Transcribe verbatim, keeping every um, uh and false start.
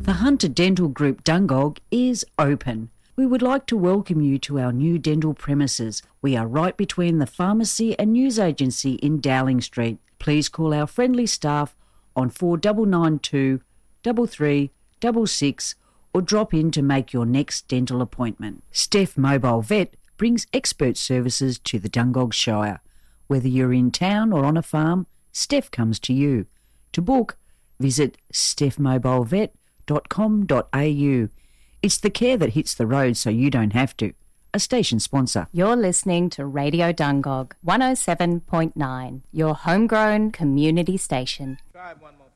The Hunter Dental Group Dungog is open. We would like to welcome you to our new dental premises. We are right between the pharmacy and news agency in Dowling Street. Please call our friendly staff on four nine nine two, three three six six or drop in to make your next dental appointment. Steph Mobile Vet brings expert services to the Dungog Shire. Whether you're in town or on a farm, Steph comes to you. To book, visit steph mobile vet dot com dot a u. It's the care that hits the road so you don't have to. A station sponsor. You're listening to Radio Dungog one oh seven point nine, your homegrown community station. Try one more.